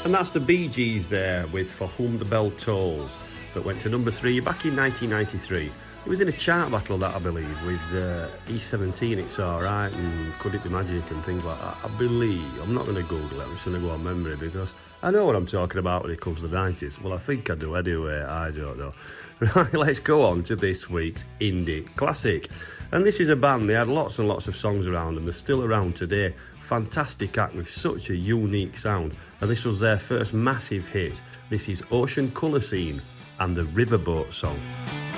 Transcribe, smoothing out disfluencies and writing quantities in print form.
And that's the Bee Gees there with For Whom the Bell Tolls, that went to number 3 back in 1993. It was in a chart battle, that I believe, with E17, It's Alright, and Could It Be Magic and things like that. I believe. I'm not going to Google it, I'm just going to go on memory because I know what I'm talking about when it comes to the 90s. Well, I think I do anyway, I don't know. Right, let's go on to this week's Indie Classic. And this is a band, they had lots and lots of songs around them, they're still around today. Fantastic act with such a unique sound. And this was their first massive hit. This is Ocean Colour Scene and the Riverboat Song.